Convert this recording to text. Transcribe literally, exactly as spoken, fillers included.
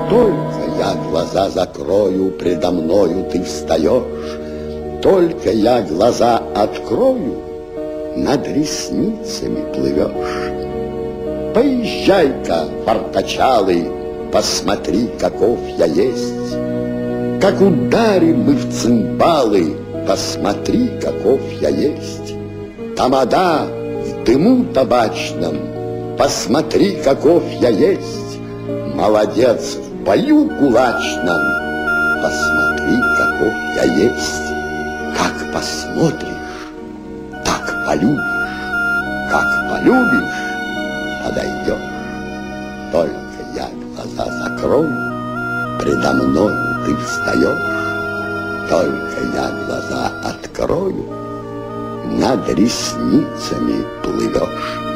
Только я глаза закрою, предо мною ты встаешь. Только я глаза открою, над ресницами плывешь. Поезжай-ка, форточалый, посмотри, каков я есть. Как ударим мы в цимбалы, посмотри, каков я есть. Тамада в дыму табачном, посмотри, каков я есть. Молодец в бою кулачном, посмотри, каков я есть. Как посмотришь, так полюбишь, как полюбишь, подойдешь. Только я глаза закрою, предо мною ты встаешь. Только я глаза открою, над ресницами плывешь.